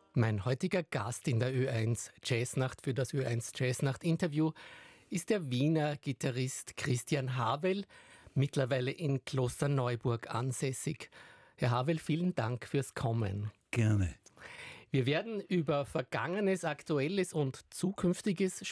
Mein heutiger Gast in der Ö1 Jazznacht für das Ö1 Jazznacht Interview ist der Wiener Gitarrist Christian Havel, mittlerweile in Klosterneuburg ansässig. Herr Havel, vielen Dank fürs Kommen. Gerne. Wir werden über Vergangenes, Aktuelles und Zukünftiges